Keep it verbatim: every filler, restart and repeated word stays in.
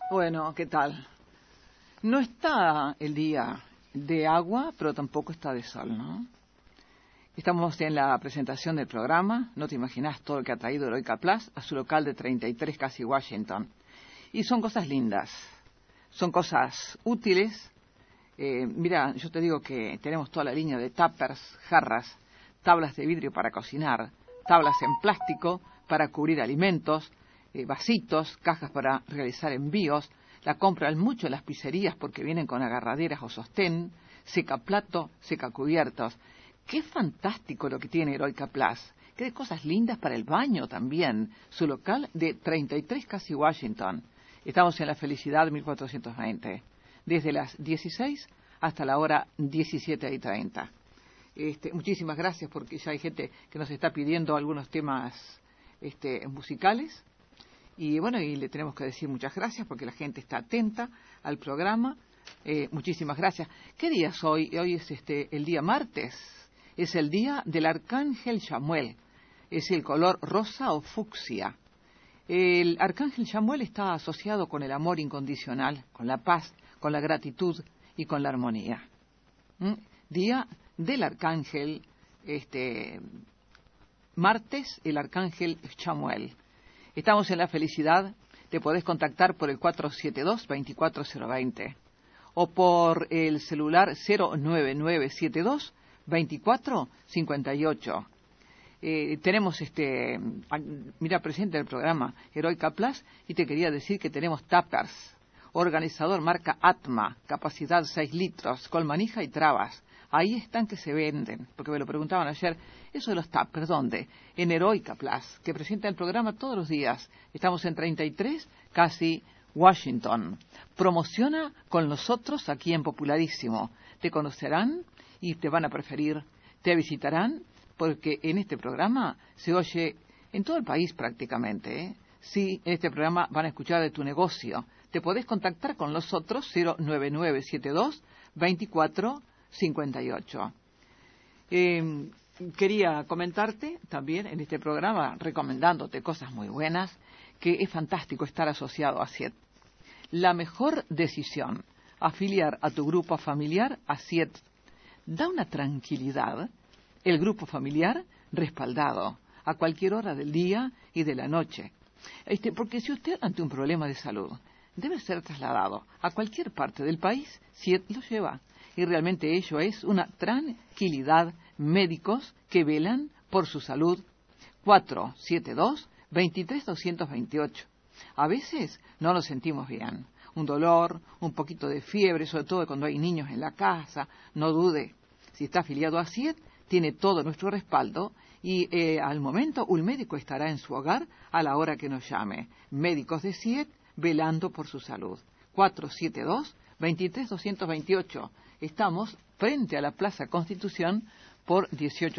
Bueno, ¿qué tal? No está el día de agua, pero tampoco está de sol, ¿no? Estamos en la presentación del programa. No te imaginas todo lo que ha traído Heroica Plus a su local de treinta y tres casi Washington. Y son cosas lindas, son cosas útiles. Eh, mira, yo te digo que tenemos toda la línea de tuppers, jarras, tablas de vidrio para cocinar, tablas en plástico para cubrir alimentos, eh, vasitos, cajas para realizar envíos. La compran mucho en las pizzerías porque vienen con agarraderas o sostén, seca plato, seca cubiertos. Qué fantástico lo que tiene Heroica Plus. Qué cosas lindas para el baño también. Su local de treinta y tres casi Washington. Estamos en la Felicidad mil cuatrocientos veinte. Desde las dieciséis hasta la hora diecisiete y treinta. Este, muchísimas gracias porque ya hay gente que nos está pidiendo algunos temas este, musicales. Y bueno, y le tenemos que decir muchas gracias porque la gente está atenta al programa. Eh, muchísimas gracias. ¿Qué día es hoy? Hoy es este, el día martes. Es el día del Arcángel Chamuel. Es el color rosa o fucsia. El Arcángel Chamuel está asociado con el amor incondicional, con la paz, con la gratitud y con la armonía. ¿Mm? Día del Arcángel, este, martes, el Arcángel Chamuel. Estamos en la Felicidad. Te podés contactar por el cuatro siete dos, dos cuatro cero dos cero o por el celular cero nueve nueve siete dos, veinticuatro cincuenta y ocho. Eh, tenemos este, mira, presente el programa Heroica Plus y te quería decir que tenemos tuppers, organizador marca Atma, capacidad seis litros, con manija y trabas. Ahí están que se venden, porque me lo preguntaban ayer, eso de los tuppers, ¿dónde? En Heroica Plus, que presenta el programa todos los días. Estamos en treinta y tres, casi Washington. Promociona con nosotros aquí en Popularísimo. Te conocerán y te van a preferir, te visitarán, porque en este programa se oye en todo el país prácticamente, ¿eh? Sí, en este programa van a escuchar de tu negocio. Te podés contactar con nosotros cero nueve nueve siete dos, veinticuatro cincuenta y ocho. Eh, quería comentarte también en este programa, recomendándote cosas muy buenas, que es fantástico estar asociado a SIET. La mejor decisión, afiliar a tu grupo familiar a SIET. Da una tranquilidad. El grupo familiar respaldado a cualquier hora del día y de la noche. Este, porque si usted ante un problema de salud debe ser trasladado a cualquier parte del país, SIET lo lleva. Y realmente ello es una tranquilidad. Médicos que velan por su salud. cuatro siete dos, veintitrés doscientos veintiocho. A veces no nos sentimos bien. Un dolor, un poquito de fiebre, sobre todo cuando hay niños en la casa. No dude. Si está afiliado a SIET, tiene todo nuestro respaldo y eh, al momento un médico estará en su hogar a la hora que nos llame. Médicos de SIET velando por su salud. cuatro siete dos, veintitrés doscientos veintiocho. Estamos frente a la Plaza Constitución por dieciocho.